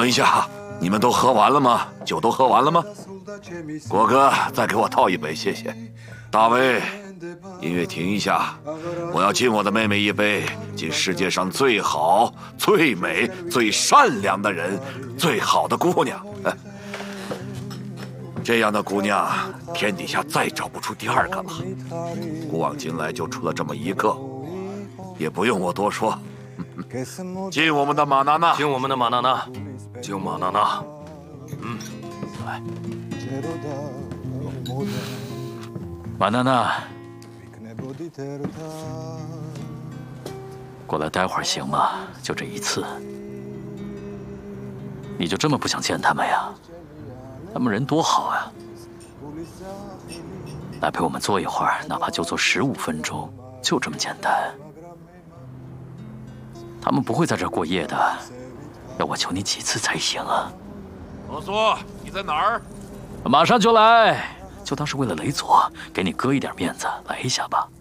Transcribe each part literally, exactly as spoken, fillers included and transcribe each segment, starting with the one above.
等一下，你们都喝完了吗？酒都喝完了吗？国哥，再给我倒一杯，谢谢。大卫，音乐停一下，我要敬我的妹妹一杯，敬世界上最好、最美、最善良的人，最好的姑娘。这样的姑娘，天底下再找不出第二个了。古往今来就出了这么一个，也不用我多说。敬我们的马娜娜， 敬我们的马娜娜，敬马娜娜。嗯，来， 马娜娜，过来待会儿行吗？就这一次，你就这么不想见他们呀？他们人多好呀！来陪我们坐一会儿，哪怕就坐十五分钟，就这么简单。他们不会在这儿过夜的，要我求你几次才行啊？ 罗嗦，你在哪儿？ 马上就来，就当是为了雷佐，给你哥一点面子，来一下吧。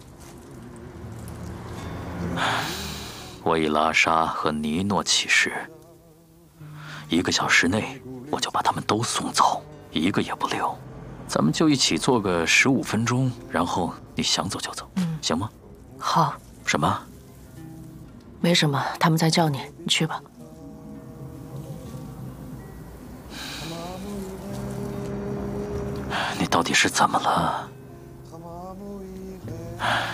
我以拉莎和尼诺起誓，一个小时内我就把他们都送走，一个也不留。咱们就一起做个十五分钟，然后你想走就走，嗯，行吗？ 好。 什么？ 没什么，他们在叫你，你去吧。 你到底是怎么了？